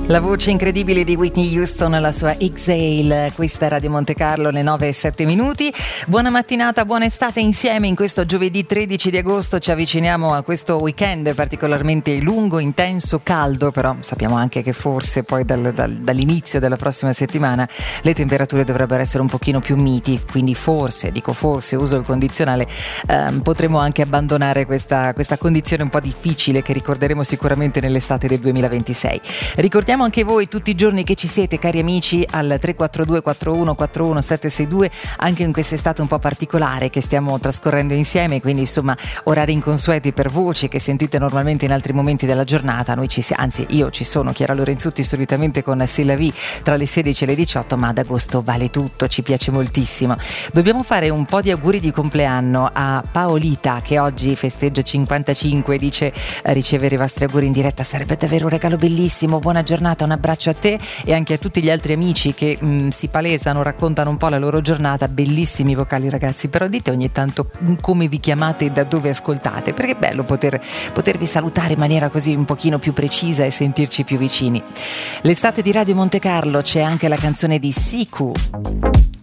La voce incredibile di Whitney Houston, la sua Exhale. Questa è Radio Monte Carlo, le 9:07. Buona mattinata, buona estate insieme. In questo giovedì 13 di agosto ci avviciniamo a questo weekend particolarmente lungo, intenso, caldo, però sappiamo anche che forse poi dall'inizio della prossima settimana le temperature dovrebbero essere un pochino più miti, quindi forse, uso il condizionale, potremo anche abbandonare questa condizione un po' difficile che ricorderemo sicuramente nell'estate del 2026. Ricordiamo anche voi tutti i giorni che ci siete, cari amici, al 342 41 41 762, anche in quest'estate un po' particolare che stiamo trascorrendo insieme, quindi insomma orari inconsueti per voci che sentite normalmente in altri momenti della giornata. Io ci sono, Chiara Lorenzutti, solitamente con C'est la vie tra le 16 e le 18, ma ad agosto vale tutto, ci piace moltissimo. Dobbiamo fare un po' di auguri di compleanno a Paolita, che oggi festeggia 55, dice ricevere i vostri auguri in diretta sarebbe davvero un regalo bellissimo. Buona giornata, un abbraccio a te e anche a tutti gli altri amici che si palesano, raccontano un po' la loro giornata. Bellissimi vocali, ragazzi, però dite ogni tanto come vi chiamate e da dove ascoltate, perché è bello potervi salutare in maniera così un pochino più precisa e sentirci più vicini. L'estate di Radio Monte Carlo, c'è anche la canzone di Siku.